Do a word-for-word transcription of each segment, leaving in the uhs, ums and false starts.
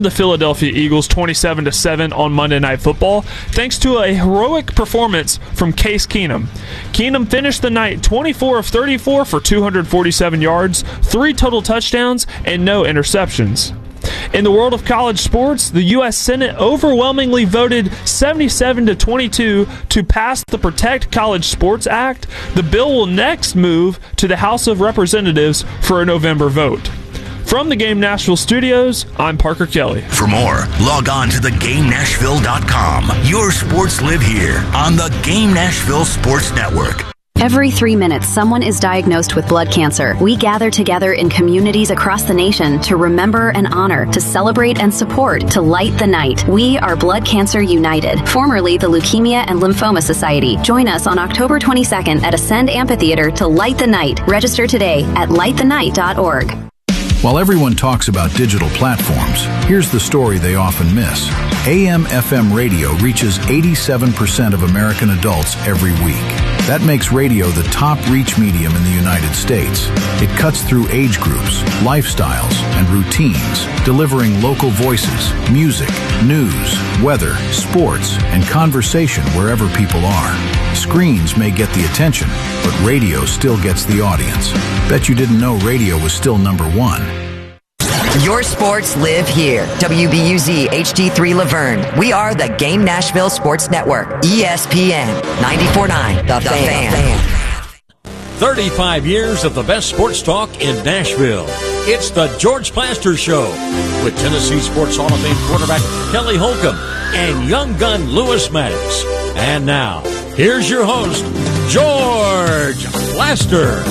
the Philadelphia Eagles twenty-seven to seven on Monday Night Football, thanks to a heroic performance from Case Keenum. Keenum finished the night twenty-four of thirty-four for two hundred forty-seven yards, three total touchdowns, and no interceptions. In the world of college sports, the U S Senate overwhelmingly voted seventy-seven to twenty-two to pass the Protect College Sports Act. The bill will next move to the House of Representatives for a November vote. From the Game Nashville studios, I'm Parker Kelly. For more, log on to the game nashville dot com. Your sports live here on the Game Nashville Sports Network. Every three minutes, someone is diagnosed with blood cancer. We gather together in communities across the nation to remember and honor, to celebrate and support, to light the night. We are Blood Cancer United, formerly the Leukemia and Lymphoma Society. Join us on October twenty-second at Ascend Amphitheater to light the night. Register today at light the night dot org. While everyone talks about digital platforms, here's the story they often miss. A M F M radio reaches eighty-seven percent of American adults every week. That makes radio the top reach medium in the United States. It cuts through age groups, lifestyles, and routines, delivering local voices, music, news, weather, sports, and conversation wherever people are. Screens may get the attention, but radio still gets the audience. Bet you didn't know radio was still number one. Your sports live here. W B U Z H D three Laverne. We are the Game Nashville Sports Network. E S P N ninety-four point nine. The, the Fan. Fan. thirty-five years of the best sports talk in Nashville. It's the George Plaster Show with Tennessee Sports Hall of Fame quarterback Kelly Holcomb and young gun Lewis Maddox. And now, here's your host, George Plaster.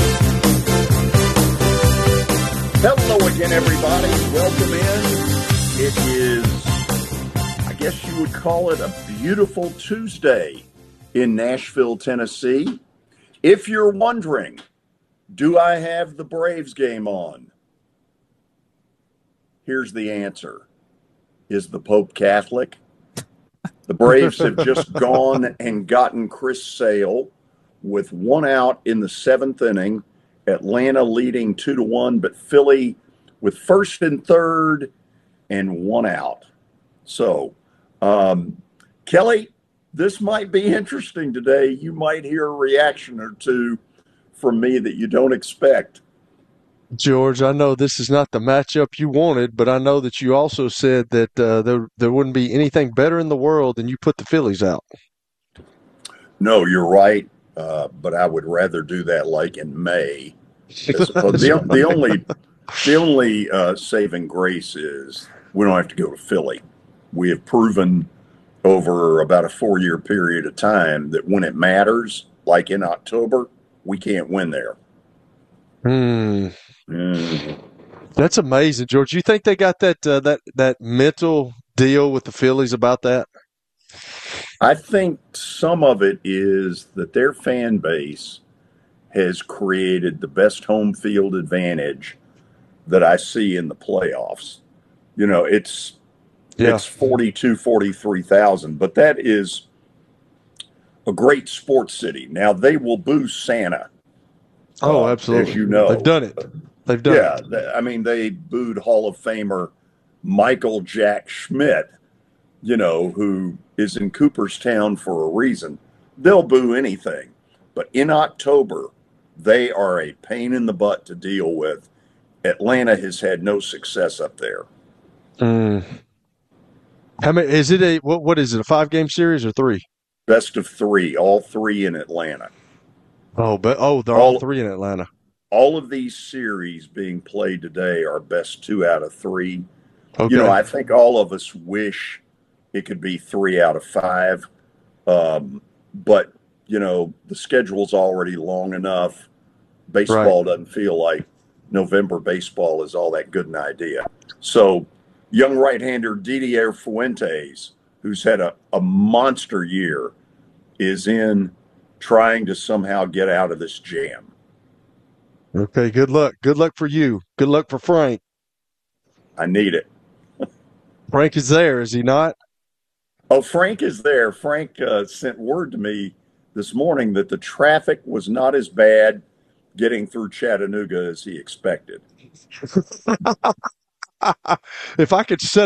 Hello again, everybody. Welcome in. It is, I guess you would call it a beautiful Tuesday in Nashville, Tennessee. If you're wondering, do I have the Braves game on? Here's the answer. Is the Pope Catholic? The Braves have just gone and gotten Chris Sale with one out in the seventh inning. Atlanta leading two to one, but Philly with first and third and one out. So, um, Kelly, this might be interesting today. You might hear a reaction or two from me that you don't expect. George, I know this is not the matchup you wanted, but I know that you also said that uh, there there wouldn't be anything better in the world than you put the Phillies out. No, you're right, uh, but I would rather do that like in May. the, the only the only uh, saving grace is we don't have to go to Philly. We have proven over about a four-year period of time that when it matters, like in October, we can't win there. Hmm. Mm. That's amazing, George. You think they got that uh, that that mental deal with the Phillies about that? I think some of it is that their fan base has created the best home field advantage that I see in the playoffs. You know, it's yeah. it's forty-two, forty-three thousand, but that is a great sports city. Now, they will boo Santa. Oh, uh, absolutely. As you know. They've done it. They've done yeah, it. Yeah, I mean, they booed Hall of Famer Michael Jack Schmidt, you know, who is in Cooperstown for a reason. They'll boo anything. But in October, they are a pain in the butt to deal with. Atlanta has had no success up there. Mm. How many is it? A what? What is it? A five-game series or three? Best of three, all three in Atlanta. Oh, but oh, they're all, all three in Atlanta. All of these series being played today are best two out of three. Okay. You know, I think all of us wish it could be three out of five, um, but you know, the schedule's already long enough. Baseball right. doesn't feel like November baseball is all that good an idea. So young right-hander Didier Fuentes, who's had a, a monster year, is in trying to somehow get out of this jam. Okay, good luck. Good luck for you. Good luck for Frank. I need it. Frank is there, is he not? Oh, Frank is there. Frank uh, sent word to me this morning that the traffic was not as bad getting through Chattanooga as he expected. If I could set